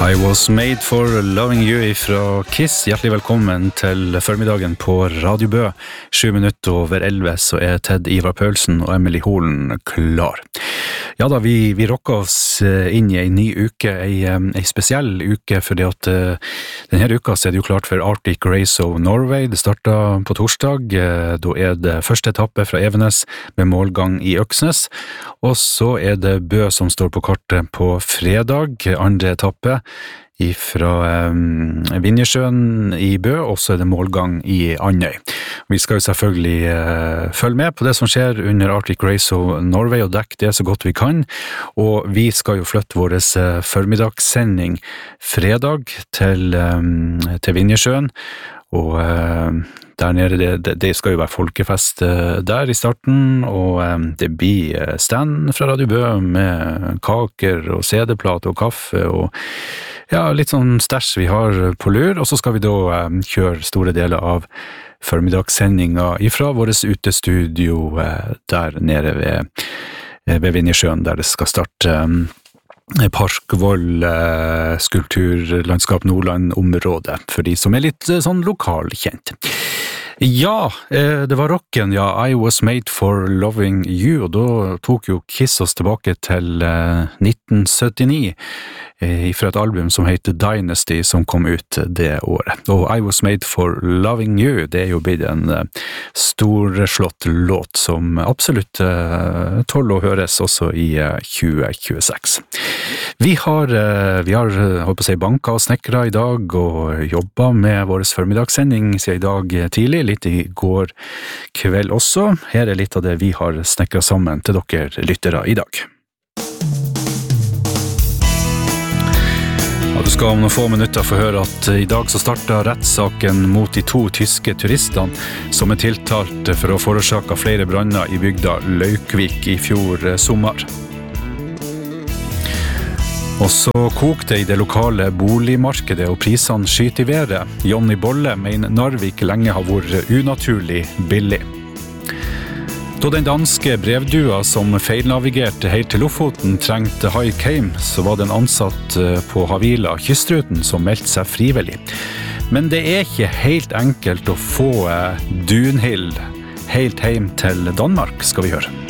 I was made for loving you fra Kiss. Hjertelig velkommen til formiddagen på Radio Bø. 7 minutter over 11 så Ted Ivar Paulsen og Emily Holen klar. Ja da, vi rocker oss inn I en ny uke, en spesiell uke, fordi at denne uka så det jo klart for Arctic Race of Norway. Det startet på torsdag, da det første etappe fra Evenes med målgang I Øksnes, og så det Bø som står på kartet på fredag, andre etappe fra Vinjersjøen I Bø, og så det målgang I Andøy. Vi skal jo selvfølgelig følge med på det som skjer under Arctic Race of Norway og dekke det så godt vi kan, og vi skal jo flytte vår formidagssending fredag til Vinjersjøen, og der nede, det skal jo være folkefest der I starten, og det blir stand fra Radio Bø med kaker og CD-plate og kaffe og ja, litt sånn stæsj vi har på lur, og så skal vi da kjøre store deler av formidagssendinga ifra våres utestudio der nede ved Vinjersjøen, der det skal starte Parkvoll skulpturlandskap Nordland-området, for de som litt sånn lokalkjent. Ja, det var rocken, ja, I was made for loving you, og da tok jo Kiss oss tilbake til 1979, fra et album som heter Dynasty, som kom ut det året. Og I was made for loving you, det jo blitt en storslått låt som absolutt tåler å høres også I 2026. Vi har holdt på å si banka og snekra I dag, og jobbet med vår formidagssending siden I dag tidlig, litt I går kveld også. Her litt av det vi har snekret sammen til dere lyttere I dag. Ja, du skal om noen få minutter få høre at I dag så startet rettssaken mot de 2 tyske turistene som tiltalt for å forårsake flere branner I bygda Laukvik I fjor sommer. Og så kokte I det lokale boligmarkedet og prisene skyter I været. Jonny Bolle mener Narvik lenge har vært unaturlig billig. Da den danske brevdua som feilnavigerte helt til Lofoten trengte haik hjem, så var det en ansatt på Havila kystruten som meldte seg frivillig. Men det ikke helt enkelt å få Dunhild helt hjem til Danmark, skal vi høre.